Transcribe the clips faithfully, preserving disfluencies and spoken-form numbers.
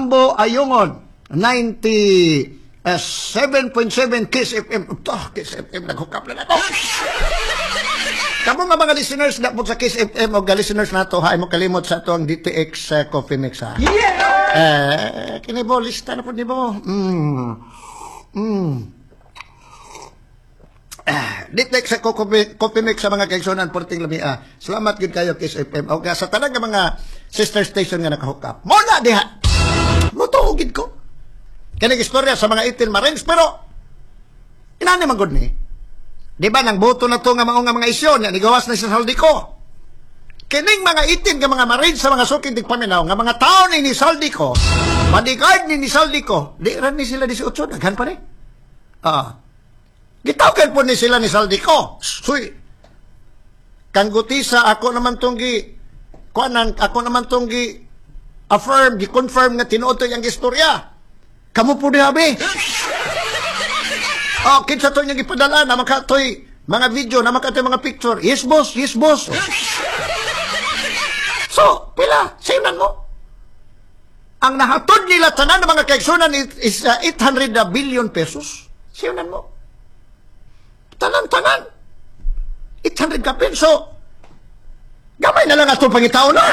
Ambo Ayungon, ninety-seven point seven Kiss F M. Ito, Kiss F M, naghukap na na ito. Kamu nga mga listeners na po sa Kiss F M o ga listeners na ito, ha, mo kalimot sa ito ang D T X uh, Coffee Mix, ha. Yeah! Eh, kinibo, lista na po, nibo. Mm. Mm. Ah, D T X sa Coffee, coffee Mix sa mga kaigsunan, porting lami, ah. Salamat yun kayo, Kiss F M. O ga, sa talang mga sister station nga nakahukap. Muna, diha! Mutuugid ko. Kanig istorya sa mga itin Marines, pero inani man gud ni. Di ba nang boto na to nga mga mga isyon nga nigawas na sa Saldico. Kining mga itin nga mga Marines sa mga suking tigpaminaw nga mga tao ni ni Saldico, bodyguard ni ni Saldico, di ran ni sila eighteen daghan pa ni. Ah. Gitawgan po ni sila ni Saldico. Suy. Kang gutisa ako naman tong gi kuanan ako naman tong gi affirm, gi-confirm nga tinuod to yang istorya. Kamu po dihabi. Oh, kinsa to niyang ipadala na makatoy mga video, na makatoy mga picture. Yes, boss. Yes, boss. So, pila? Sayunan mo. Ang nahatod nila tanan ng mga kaigsunan is uh, eight hundred billion pesos. Sayunan mo. Tanan-tanan. eight hundred ka peso. Gamay na lang ato pangitao na.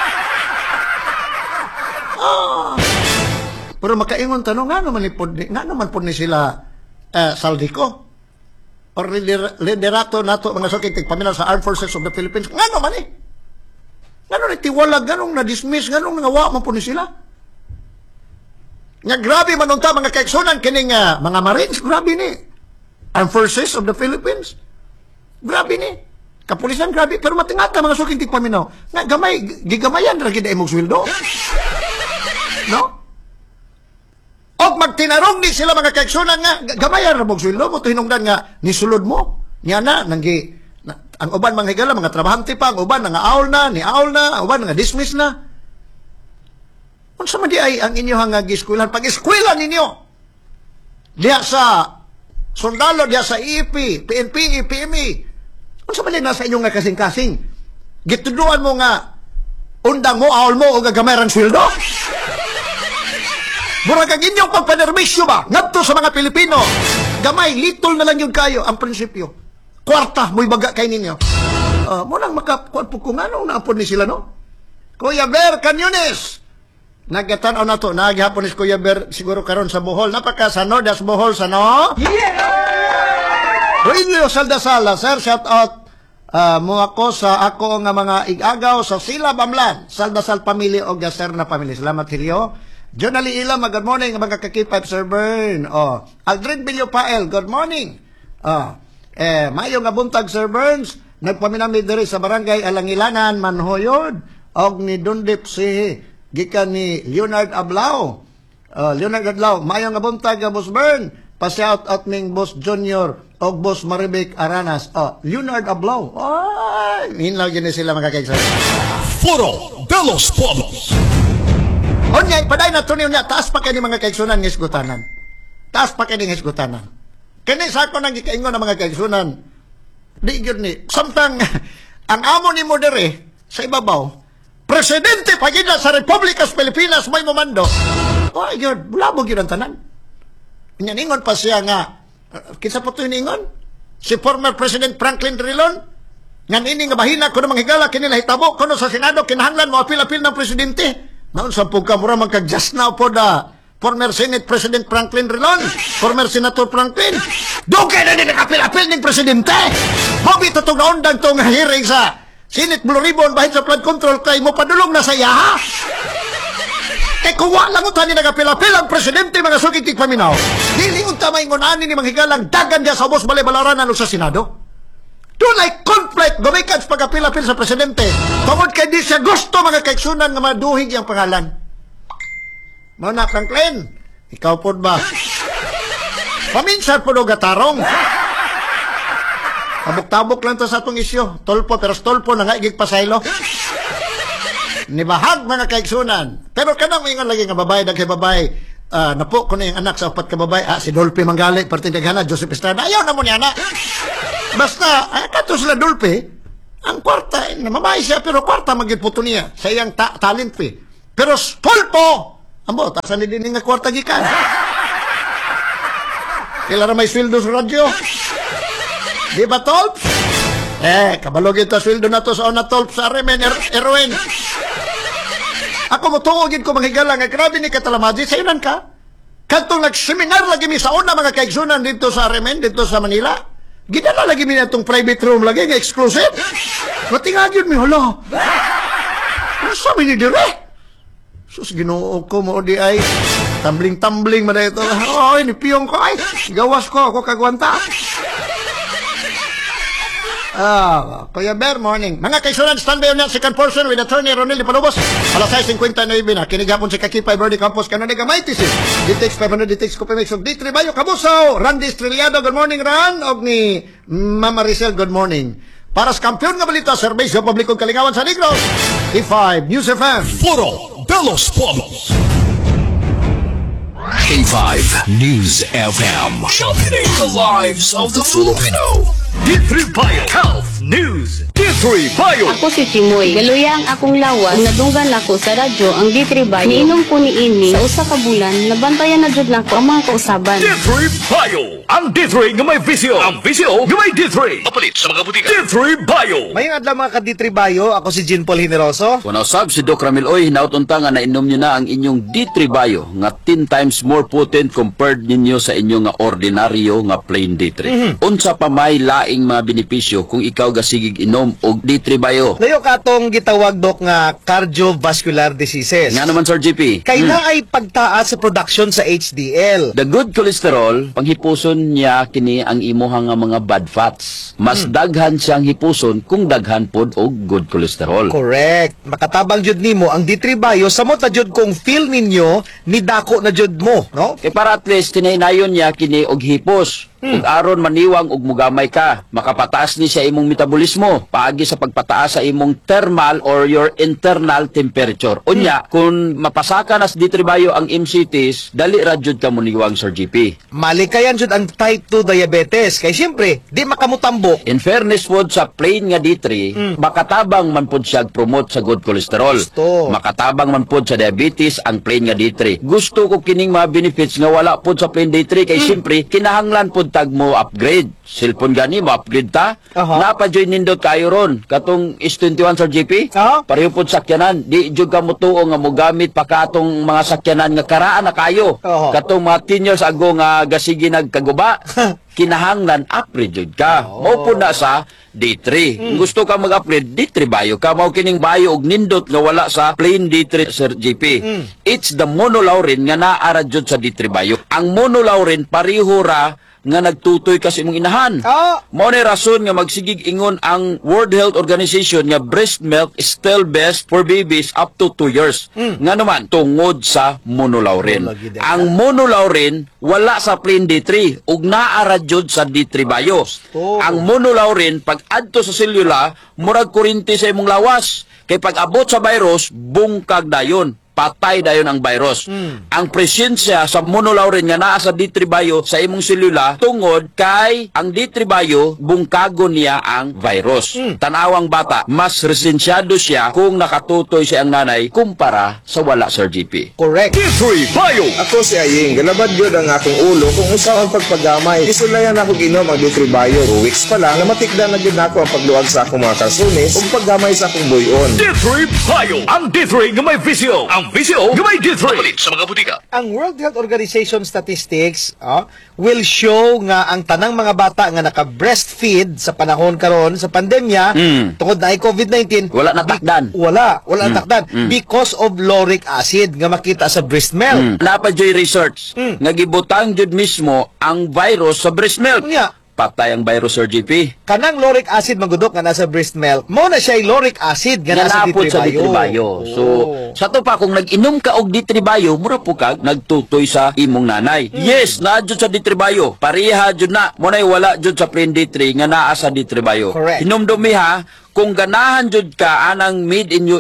Ah. Pero makaingon tanong, nga naman ipod, nga naman po ni sila uh, Saldico or lider, liderato nato mga sakit tigpaminaw sa Armed Forces of the Philippines. Nga naman eh. Nga naman itiwalag, ganong na-dismiss, ganong nangawa man po ni sila. Nga grabe manunta mga kaigsunan kining uh, mga Marines, grabe ni. Armed Forces of the Philippines. Grabe ni. Kapulisan, grabe. Pero matingata mga sakit tigpaminaw. Nga gamay, gigamayan ragi na imong sweldo. No? Og magtinarong ni sila mga kaigsunan nga gamayan ra mong sweldo mo to hinungdan nga nisulod mo nya na nanggi na, ang uban mga higala mga trabahante pa, ang uban nga aul na ni aul na, ang uban nga dismiss na. Unsa man di ay ang inyo nga giskwelahan pag eskwela ninyo diha sa sundalo, diha sa I E P, P N P, P M E, unsa man di nasa inyo nga kasing-kasing gituduan mo nga undang mo aul mo o gagamayan sweldo. Murag ang inyong pagpanermisyo ba? Ngadto sa mga Pilipino. Gamay, litol na lang yun kayo ang prinsipyo. Kwarta, mo'y baga kay ninyo. Uh, Munang makakuan po kung anong naapon ni sila, no? Kuya Ber Canyones. Nagkatanaw na to. Naghapon ni Kuya Ber siguro karon sa Bohol. Napaka sa Nordas Bohol sa no? Yeah! Ruinyo Saldasala, sir, shout out. Uh, mo ako sa ako nga mga igagaw sa Sila Bamlan. Saldasal Pamilya o Gaser na Pamilya. Salamat, Hilyo. John Ali Ilam, good morning, mga ka-K five Sir Bern. Oh, Aldrin Bilyo Pael, good morning. Oh, eh, mayo nga buntag Sir Burns, nagpaminami diri sa barangay Alangilanan, Manhoyod, og ni Dundip si gikan ni Leonard Ablao. Uh, Leonard Ablao, mayo nga buntag Boss Bern, pa-shout out ning Boss Junior og Boss Maribek Aranas. Oh, Leonard Ablao. Ay, hinlaw gini sila mga ka-K five. Foro de los Pueblos. Onyay, paday na tuniw niya, taas pa kayo mga kaigsunan ng isgutanan. Taas pa kayo ng isgutanan. Kani sa ako nang ikaingon ng mga kaigsunan, di yun ni, samtang ang amo ni Modere sa ibabaw, presidente pa yun sa Republikas Pilipinas may mamando. Oh, yun, bulabog yun ang tanan. Inyaningon pa siya nga, uh, kinsa po ito iningon? Si former President Franklin Drilon, ngan ini nga bahina, kuno manghigala, kinila hitabo, kuno sa Senado, kinahanglan mo apil-apil ng presidente. Naon sa pagkamura magkag-just now po da former Senate President Franklin Drilon, former Senator Franklin. Dugay na din nakapil-apil ng presidente. Mabi itong naundang itong hearing sa Senate Blue Ribbon bahit sa flood control kay mo padulong na sa yaha. Kay kuwa lang utan ni nakapil-apil ang presidente mga sugit tigpaminaw. Dili unta may ngunani ni manghigalang dagan diya sa ubos balay-balaranan o sa Senado. Dunay conflict gumikan sa pagapil-apil sa presidente. Tungod kay di siya gusto mga kaigsunan nga maduhig ang pangalan. Muna Franklin, ikaw po ba? Paminsan po do gatarong. Tabok-tabok lang to sa atong isyo. Tolpo, pero stolpo na nga igig pasaylo. Nibahag mga kaigsunan. Pero kanang ingon lagi nga babae, daghay babae. Uh, napo ko na yung anak sa upat ka babae. Ah, si Dolphy Manggali, partidaghana, Joseph Estrada. Ayaw na mo niya na. Basta, ay, kato sila Dolphy, ang kwarta, namamay siya, pero kwarta magigputo niya. Sa iyang ta talent fee. Pero stolpo, Ambo, tasan ni din nga kwarta gikan. Kailan na may sweldo sa radyo? Di ba, Tolps? Eh, kabalog ito sweldo na to sa una, Tolps, sa Remen, er Erwin. Ako mo tuogin ko manghigala nga grabe ni Katalamaji, sa inan ka? Kantong nag-seminar lagi mi sa una mga kaigsunan dito sa Remen, dito sa Manila. Ginala lagi mi na itong private room lagi, nga exclusive. Matingag yun mi, hala. Ano sa mi ni dire? Sus, ginoo ko mo di ay. Tumbling-tumbling mo na ito. Ay, nipiyong ko ay. Gawas ko, ako kagwanta. Ah, Kuya Bear, morning. Mga kaisunan, standby on yan, second portion with attorney Ronel Di Palubos. Alas ay fifty-nine na, kinigapon si Kakipay, Birdie Campos, kanon ni Gamay, T C. D-Tex five hundred, D-Tex Kupimix, of D three Bayo, Kabusaw, Randy Estrellado, good morning, Ran, og ni Mama Maricel, good morning. Para sa kampiyon nga balita, Serbisyo Publikong Kalingawan sa Negros, T five News F M. Foro de los Pueblos. K five News F M. Championing the lives of the Filipino. D three Bio Health News. D three Bio. Ako si Chimoy. Galuya ang akong lawas. Nadunggan ako sa radyo ang D three Bayo. Niinom ko ni ini sa usa ka bulan. Nabantayan na jud nako ang mga kausaban. D three Bio. Ang D three nga may visyo. Ang visyo nga may D three. Mapalit sa mga butika. D three Bio. Mayong adlaw mga ka-D three Bayo, ako si Jean Paul Generoso. Kung nausab si Doc Ramil Oy, hinautunta nga nainom nyo na ang inyong D three Bio nga ten times more potent compared ninyo sa inyo nga ordinaryo nga plain D three. Mm-hmm. Unsa pa may laing mga benepisyo kung ikaw gasigig inom og D three Bio? Layo katong gitawag dok nga cardiovascular diseases. Nga naman Sir G P. Kay na ay pagtaas sa production sa H D L. The good cholesterol, panghipuson niya kini ang imuha nga mga bad fats. Mas Hmm. daghan siyang hipuson kung daghan pod og good cholesterol. Correct. Makatabang jud nimo ang D three Bayo samot na jud kung feel ninyo ni dako na jud mo, no? Kay para at least tinaynayon niya kini og hipos. Ug aron maniwang og mugamay ka, makapataas ni sa imong metabolismo paagi sa pagpataas sa imong thermal or your internal temperature. Unya, kung mapasaka nas D three Bayo ang M C Ts, dali ra jud ka muniwang Sir G P. Malikayan jud ang type two diabetes. Kay siyempre, di makamutambok. In fairness pod sa plain nga D three, makatabang man pod siya promote sa good cholesterol. Gusto. Makatabang man pod sa diabetes ang plain nga D three. Gusto ko kining mga benefits nga wala pod sa plain D three kay siyempre kinahanglan pod tag mo upgrade. Cellphone gani mo upgrade ta. Aha. Napadyoy nindot kayo ron. Katong S twenty-one Sir G P. Aha. Pareho pod sakyanan. Di jud ka mo tuo nga mo gamit pa katong mga sakyanan nga karaan na kayo. Aha. Katong mga ten years ago nga gasigi nagkaguba. Kinahanglan upgrade jud ka. Mao po na sa D three. Kung gusto ka mag-upgrade, D three Bayo ka. Mao kining bayo og nindot nga wala sa plain D three Sir G P. It's the monolaurin nga naara jud sa D three Bayo. Ang monolaurin pareho ra nga nagtutoy kasi imong inahan. Ah. Mao ni rason nga magsigig ingon ang World Health Organization nga breast milk is still best for babies up to two years. Nga naman tungod sa monolaurin. Oh, lagi din. Ang monolaurin wala sa plain D three ug naara jud sa D three Bayo. Oh. Ang monolaurin pag adto sa selula murag kuryente sa imong lawas. Kay pag abot sa virus bungkag dayon. Patay dayon ang virus. Ang presensya sa monolaurin nga naa sa D three Bayo sa imong selula tungod kay ang D three Bayo bungkago niya ang virus. Tanawang bata, mas resensyado siya kung nakatutoy siya ang nanay kumpara sa wala Sir G P. Correct. D three Bio. Ako si Aying, galabad yun ang akong ulo kung usa ang pagpagamay. Isulayan ako ginom ang D three Bio. Two weeks pa lang, namatikdan na yun ako ang pagluwag sa akong mga kalsunis ug paggamay sa akong buyon. D three Bio. Ang D three nga may visyo. Ang visyo nga may D three. Mapalit sa mga butika. Ang World Health Organization statistics ah, will show nga ang tanang mga bata nga naka-breastfeed sa panahon karon sa pandemya Mm. tungod na ay COVID nineteen Wala natakdan. bi- wala wala natakdan because of lauric acid nga makita sa breast milk. Napadyoy research nga gibutang jud mismo ang virus sa breast milk. Nga, Patay ang virus Sir G P. kanang lauric acid magudok nga nasa breast milk mo na siya lauric acid nga Nga nasa napod sa D three Bayo. So, Oh. sa to pa, kung nag-inom ka og D three Bayo, mura po kag nagtutoy sa imong nanay. Yes, naa jud sa D three Bayo. Pareha jud na. Munay wala jud sa plain D three nga naa sa D three Bayo. Correct. Hinumdumi ha, kung ganahan jud ka anang made in U S,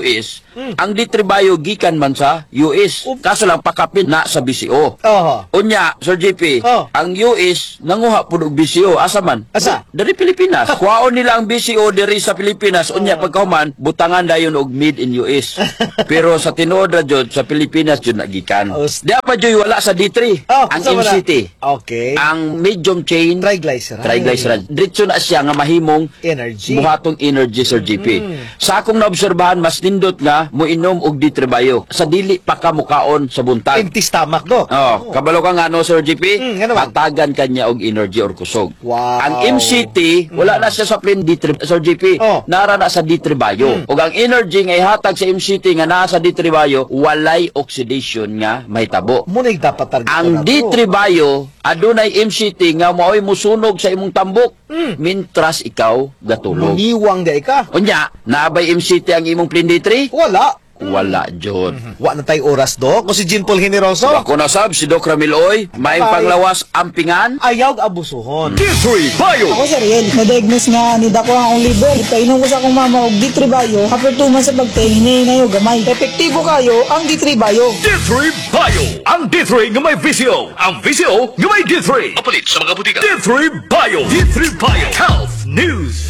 Ang D three Bio gikan man sa U S. Kaso lang pakapin na sa B C O. Oho. Unya, Sir J P, Oh. ang U S nanguha po og B C O. Asa man? Asa? Dari Pilipinas. Kuhaon nila ang B C O diri sa Pilipinas. Unya, pagkahuman, butangan dayon og made in U S. Pero sa tinuod ra jud sa Pilipinas jud nagikan. Oh, s- Di pa jud wala sa D three. Oh, ang sa M wala. C T. Okay. Ang medium chain Triglyceride. triglyceride. Diretso na siya nga mahimong Energy. buhatong energy, Sir G P. Sa akong naobserbahan, mas nindot nga moinom og D three Bio. Sa dili pa ka mukaon sa buntag. Empty stomach, Dok. Oh, kabalo ka nga no, Sir G P, Mm, ano ba? patagan kanya og energy or kusog. Wow. Ang M C T, wala na siya sa plain D three, Sir G P. Oh. Nara na sa D three Bio. Ug ang energy nga ihatag sa M C T nga naa sa D three Bio, walay oxidation nga mahitabo. Muna yung dapat target Ang na D three to. Bio, adunay M C T nga mao'y musunog sa imong tambok. Mintras ikaw gatulog. Muniwang di ka. Unya, naabay M C T ang imong plain D three? Wala. Wala, jud. Wa na tayo oras, Dok. Kung si Jean Paul Generoso, Ako na sab, si Doc Ramiloy, may Bye. panglawas ampingan. ayaw abusuhon. D three Bio. Ako, Sir Riel, na-diagnose nga ni Dako ang akong liver. Ipainom ko sa akong mama og D three Bio. After two months sa pagtahinay na yung gamay. Epektibo kayo ang D three Bio. D three Bio. Ang D three nga may visyo. Ang visyo nga may D three. Papalit sa mga butika. D three Bio. D three Bio. Health News.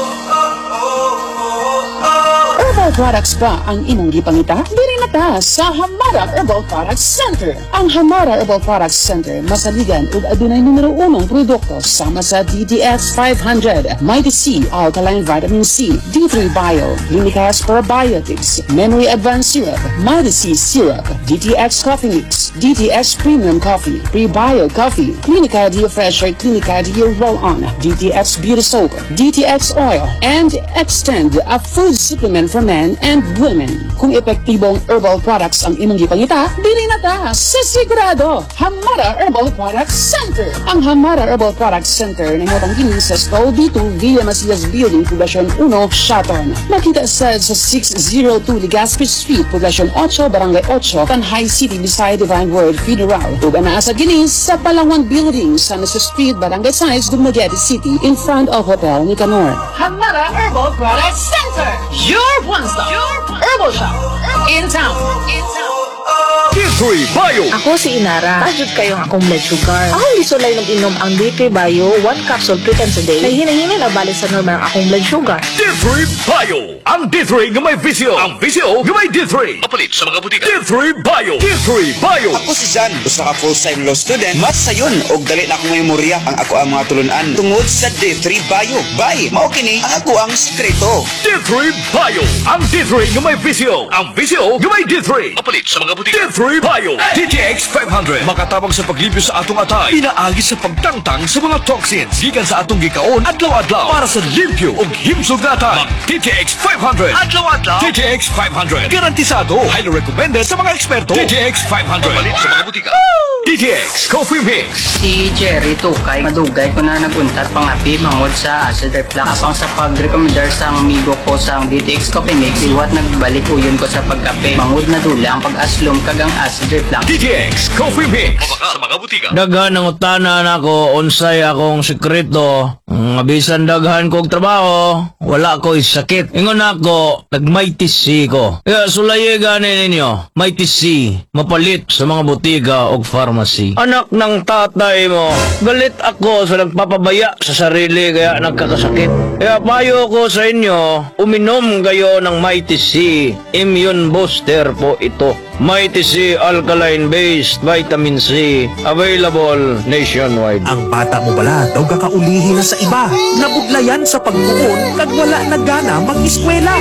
Herbal products ba ang imong gipangita? Diri na ta sa Hamara Herbal Products Center. Ang Hamara Herbal Products Center masaligan ug adunay numero unong produkto sama sa D T X five hundred, Mighty C, Alkaline Vitamin C, D three Bio, Clinicas Probiotics, Memory Advanced Syrup, Mighty C Syrup, D T X Coffee Mix, D T X Premium Coffee, Prebio Coffee, Clinica Dio Fresher, Clinica Dio Roll-On, D T X Beauty Soap, D T X Oil, and Extend, a food supplement for men and women. Kung epektibong herbal products ang imong gipangita, dili na ta sa sigurado. Hamara Herbal Products Center. Ang Hamara Herbal Products Center nangutang kini sa Stall B two Villa Macias Building, Poblacion one, Shaton. Makita sa sa six oh two Legazpi Street, Poblacion eight, Barangay eight, Tanhay City, beside Divine Word Federal. Ug anaa sa kini sa Palawan Building, San Jose Street, Barangay Size, Dumaguete City, in front of Hotel Nicanor. Hamara Herbal Products Center. Your one-stop herbal shop in town. In town. D three Bio. Ako si Inara. Tajud kayong akong blood sugar. Akong gisulay ng inom ang D three Bio, one capsule three times a day. Kay hinahinay na balik sa normal ang akong blood sugar. D three Bio. Ang D three nga may visyo. Ang visyo nga may D three. Papalit sa mga butika. D three Bio. D three Bio. Ako si Jan, usa ka full-time law student. Mas sayon og dali na akong memorya ang ako ang mga tulunan tungod sa D three Bio. Bye, mao kini ang ako ang sekreto. D three Bio. Ang D three nga may visyo. Ang visyo nga may D three. Papalit sa mga butika. D three Bio. D T X five hundred. Makatabang sa paglibyo sa atong atay. Pinaagi sa pagtangtang sa mga toxins. Gikan sa atong gikaon adlaw-adlaw para sa limpyo ug himsog natay. Mag D T X five hundred. Adlaw-adlaw. D T X five hundred. Garantisado. Highly recommended sa mga eksperto. D T X five hundred. Papalit sa mga butika. D T X Coffee Mix. Si Jerry Tukay, madugay ko na naguntat pangapi mangod sa acid reflux. Apang sa pag-recommendar sa amigo ko sa D T X Coffee Mix, iwat nagbalik uyon ko sa pagkape. Mangod na dula ang pag-aslom kagang acid reflux. D T X Coffee Mix. Mabaka sa mga butika. Daghan ang utanan ako, unsay akong sekreto. Nga bisan daghan kog trabaho, wala ko sakit. Ingon ako, nag-Mighty C ko. Kaya sulaye gani ninyo, Mighty C, mapalit sa mga butika o pharmacy. Anak ng tatay mo, galit ako sa nagpapabaya sa sarili kaya nagkakasakit. Kaya payo ko sa inyo, uminom kayo ng Mighty C, immune booster po ito. Mighty C alkaline-based vitamin C, available nationwide. Ang bata mo pala daw kakaulihin na sa iba. Nabudlayan sa pagbuon kag wala nagana mag-eskwela.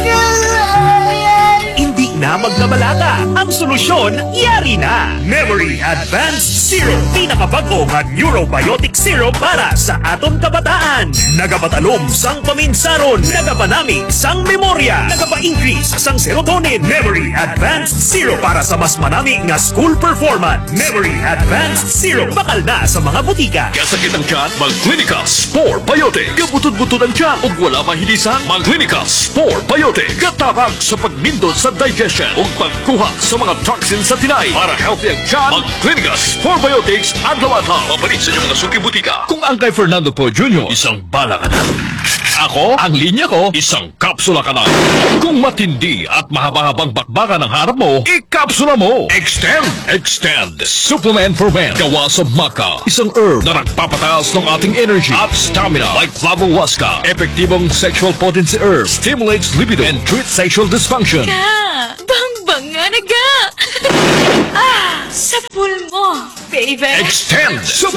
Hindi na magkabalaka. Ang solusyon, yari na. Memory Advanced Syrup. Pinakabago nga neurobiotic syrup para sa aton kabataan. Nagapatalom sang paminsaron. Nagapanami sang memorya. Nagapa-increase sang serotonin. Memory Advanced Syrup para sa mas manami nga school performance. Memory Advanced Syrup. Bakal na sa mga butika. Kasakit ang tiyan, mag-Clinica Spore Biotic. Kabutod-butod ang tiyan ug wala mahilisan, mag-Clinica Spore Biotic. Katabang sa pagmindot sa digestion ug pagkuha sa mga toxins sa tinay. Para healthy ang tiyan, mag-Clinica Spore Biotics adlaw-adlaw. Mapalit sa inyong mga suki butika. Kung ang kay Fernando Po Junior, isang bala ka na. Ako, ang linya ko, isang kapsula ka na. Kung matindi at mahaba-habang bakbakan ang harap mo, ikapsula mo. Extend, Extend. Supplement for men. Gawa sa maca. Isang herb na nagpapataas ng ating energy at stamina like Flavohuasca. Epektibong sexual potency herb. Stimulates libido and treats sexual dysfunction. Ka! Bang-bang nga na ga! ah! Sa pool mo, baby! Extend. Supplement